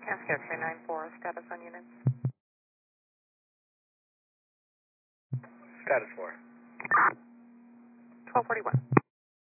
Cascade 394, status on units. Status 4. 1241.